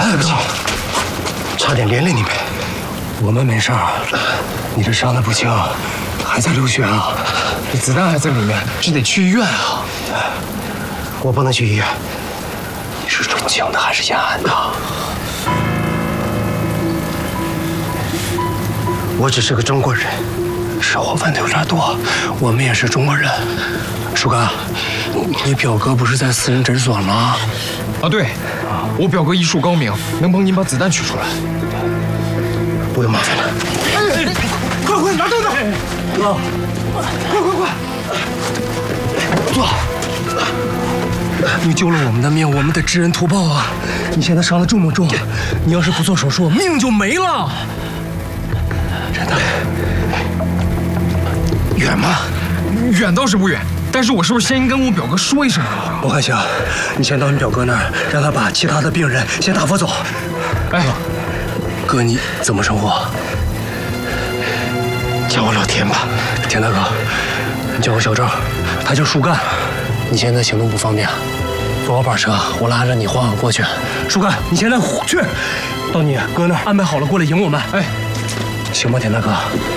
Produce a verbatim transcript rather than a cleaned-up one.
对不起，差点连累你们。我们没事儿，你这伤的不轻，还在流血啊？ 这子弹还在里面，这得去医院啊！ 我不能去医院。你是重情的还是延安的？我只是个中国人，生活犯的有点多，我们也是中国人。树哥，你表哥不是在私人诊所吗？ 啊，对，我表哥医术高明，能帮您把子弹取出来。 不用麻烦了。 哎，快快拿灯的！ 哥， 快快快！ 坐。你救了我们的命，我们得知恩图报啊！你现在伤得重不重？你要是不做手术，命就没了。真的？远吗？ 远倒是不远，但是我是不是先跟我表哥说一声？ 不还行，你先到你表哥那儿，让他把其他的病人先打发走。 哎， 哥，你怎么称呼？叫我老田吧。田大哥，你叫我小郑，他叫树干。你现在行动不方便，坐我板车，我拉着你缓缓过去。树干，你现在去，到你哥那儿安排好了，过来迎我们。 哎， 行吗，田大哥？